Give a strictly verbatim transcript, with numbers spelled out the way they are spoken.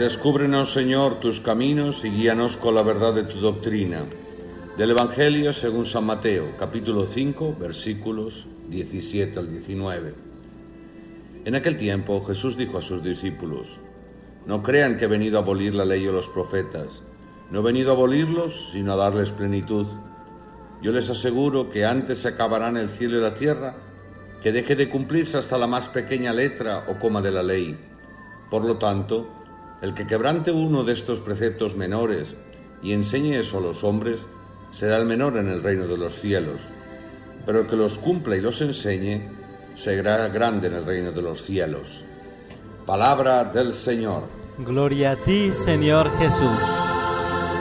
Descúbrenos, Señor, tus caminos y guíanos con la verdad de tu doctrina. Del Evangelio según San Mateo, capítulo cinco, versículos diecisiete al diecinueve. En aquel tiempo Jesús dijo a sus discípulos: No crean que he venido a abolir la ley o los profetas. No he venido a abolirlos, sino a darles plenitud. Yo les aseguro que antes se acabarán el cielo y la tierra, que deje de cumplirse hasta la más pequeña letra o coma de la ley. Por lo tanto, el que quebrante uno de estos preceptos menores y enseñe eso a los hombres, será el menor en el reino de los cielos. Pero el que los cumpla y los enseñe, será grande en el reino de los cielos. Palabra del Señor. Gloria a ti, Señor Jesús.